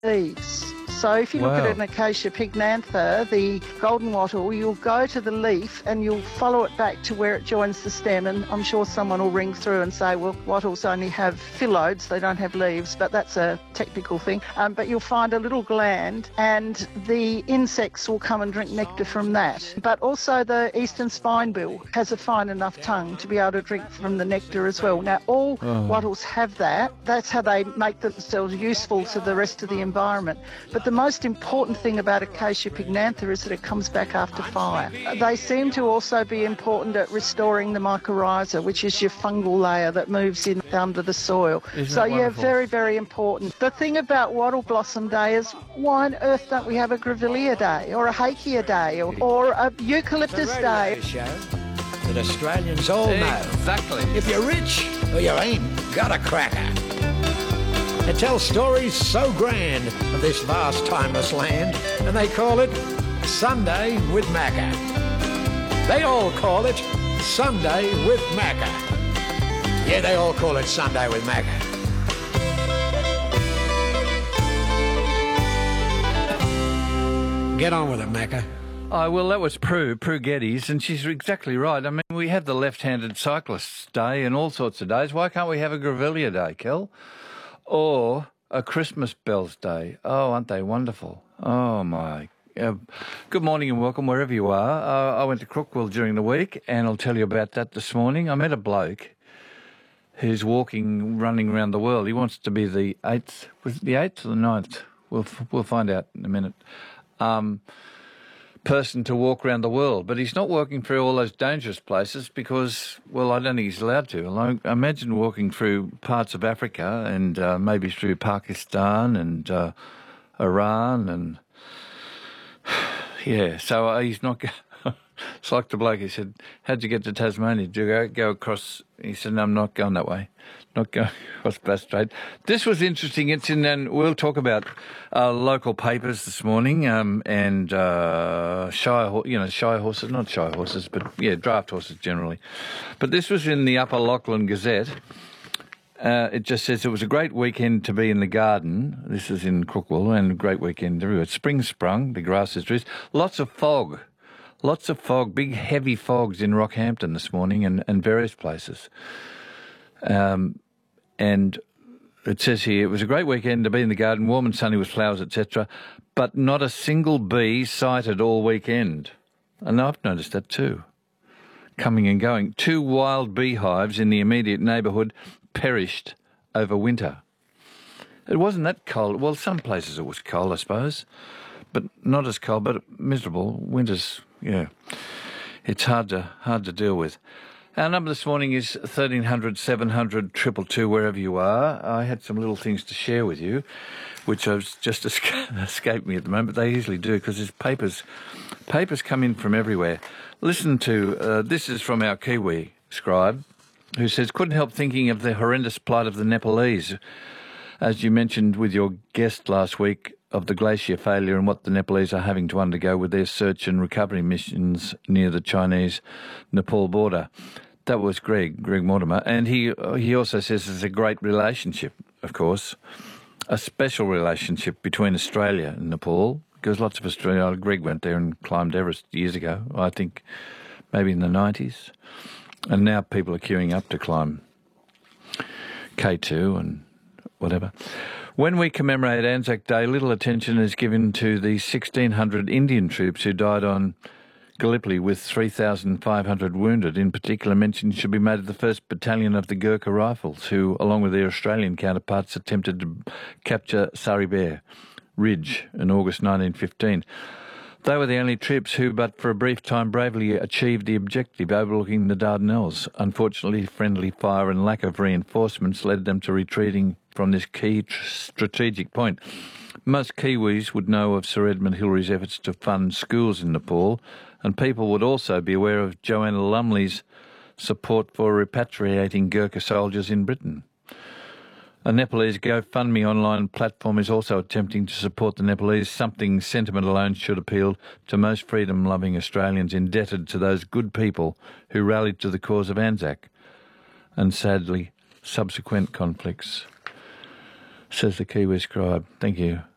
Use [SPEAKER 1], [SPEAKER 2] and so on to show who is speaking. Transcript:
[SPEAKER 1] leaves. So if you look at an Acacia pycnantha, the golden wattle, you'll go to the leaf and you'll follow it back to where it joins the stem, and I'm sure someone will ring through and say, well, wattles only have phyllodes, they don't have leaves, but that's a technical thing. But you'll find a little gland and the insects will come and drink nectar from that. But also the eastern spinebill has a fine enough tongue to be able to drink from the nectar as well. Now, all wattles have that. That's how they make themselves useful to the rest of the environment. But the most important thing about Acacia pycnantha is that it comes back after fire. They seem to also be important at restoring the mycorrhiza, which is your fungal layer that moves in under the soil. Very, very important. The thing about Wattle Blossom Day is, why on earth don't we have a Grevillea Day or a Hakea Day or a Eucalyptus Day?
[SPEAKER 2] That Australians all know.
[SPEAKER 3] Exactly.
[SPEAKER 2] If you're rich or you ain't got a cracker. It tells stories so grand of this vast, timeless land, and they call it Sunday with Macca. They all call it Sunday with Macca. Yeah, they all call it Sunday with Macca. Get on with it, Macca.
[SPEAKER 3] Oh, well, that was Prue Geddes, and she's exactly right. I mean, we have the Left-Handed Cyclists Day and all sorts of days. Why can't we have a Grevillea Day, Kel? Or a Christmas Bells Day. Oh, aren't they wonderful? Oh, my. Good morning and welcome wherever you are. I went to Crookwell during the week, and I'll tell you about that this morning. I met a bloke who's running around the world. He wants to be the 8th. Was it the 8th or the 9th? We'll find out in a minute. Person to walk around the world, but he's not walking through all those dangerous places because, well, I don't think he's allowed to. I imagine walking through parts of Africa and maybe through Pakistan and Iran and yeah. So he's not. It's like the bloke. He said, "How'd you get to Tasmania? Did you go across?" He said, "No, I'm not going that way. Not going across Bass Strait." This was interesting. It's in, and we'll talk about local papers this morning and shy horses, not shy horses, but yeah, draft horses generally. But this was in the Upper Lachlan Gazette. It just says it was a great weekend to be in the garden. This is in Crookwell, and a great weekend everywhere. Spring sprung, the grass is dressed. Lots of fog, big heavy fogs in Rockhampton this morning and various places. And it says here, it was a great weekend to be in the garden, warm and sunny with flowers, etc., but not a single bee sighted all weekend. And I've noticed that too, coming and going. 2 wild beehives in the immediate neighbourhood perished over winter. It wasn't that cold. Well, some places it was cold, I suppose, but not as cold, but miserable. Winter's, yeah, it's hard to deal with. Our number this morning is 1300 700 222, wherever you are. I had some little things to share with you, which have just escaped me at the moment. They usually do because there's papers come in from everywhere. Listen to, this is from our Kiwi scribe, who says, couldn't help thinking of the horrendous plight of the Nepalese. As you mentioned with your guest last week, of the glacier failure and what the Nepalese are having to undergo with their search and recovery missions near the Chinese-Nepal border. That was Greg Mortimer. And he also says there's a great relationship, of course, a special relationship between Australia and Nepal, because lots of Australia, Greg went there and climbed Everest years ago, I think maybe in the 90s. And now people are queuing up to climb K2 and whatever. When we commemorate Anzac Day, little attention is given to the 1,600 Indian troops who died on Gallipoli with 3,500 wounded. In particular, mention should be made of the 1st Battalion of the Gurkha Rifles, who, along with their Australian counterparts, attempted to capture Sari Ridge in August 1915. They were the only troops who, but for a brief time, bravely achieved the objective overlooking the Dardanelles. Unfortunately, friendly fire and lack of reinforcements led them to retreating from this key strategic point. Most Kiwis would know of Sir Edmund Hillary's efforts to fund schools in Nepal, and people would also be aware of Joanna Lumley's support for repatriating Gurkha soldiers in Britain. A Nepalese GoFundMe online platform is also attempting to support the Nepalese, something sentiment alone should appeal to most freedom-loving Australians indebted to those good people who rallied to the cause of Anzac and, sadly, subsequent conflicts, says the Kiwi scribe. Thank you.